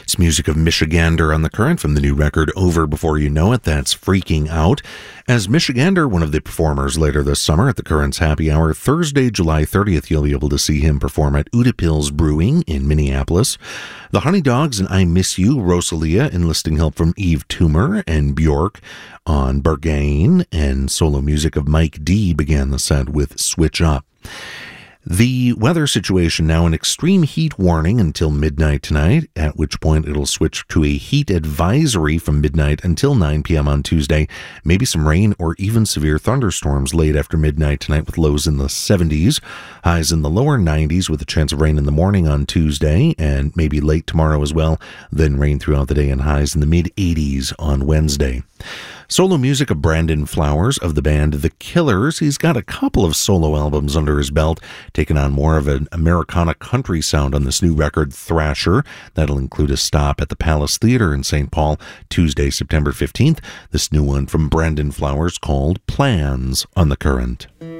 It's music of Michigander on the Current from the new record Over Before You Know It. That's Freaking Out. As Michigander, one of the performers later this summer at the Current's Happy Hour, Thursday, July 30th, you'll be able to see him perform at Utapils Brewing in Minneapolis. The Honey Dogs and I Miss You, Rosalia, enlisting help from Eve Toomer and Bjork on Berghain, and solo music of Mike D began the set with Switch Up. The weather situation now, an extreme heat warning until midnight tonight, at which point it'll switch to a heat advisory from midnight until 9 p.m. on Tuesday. Maybe some rain or even severe thunderstorms late after midnight tonight with lows in the 70s, highs in the lower 90s with a chance of rain in the morning on Tuesday and maybe late tomorrow as well. Then rain throughout the day and highs in the mid-80s on Wednesday. Solo music of Brandon Flowers of the band The Killers. He's got a couple of solo albums under his belt, taking on more of an Americana country sound on this new record, Thrasher. That'll include a stop at the Palace Theater in St. Paul, Tuesday, September 15th. This new one from Brandon Flowers called Plans on the Current.